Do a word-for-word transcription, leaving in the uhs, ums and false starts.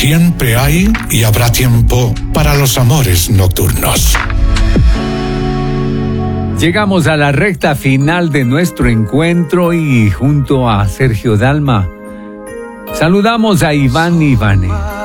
Siempre hay y habrá tiempo para los amores nocturnos. Llegamos a la recta final de nuestro encuentro y junto a Sergio Dalma saludamos a Iván y Ivane.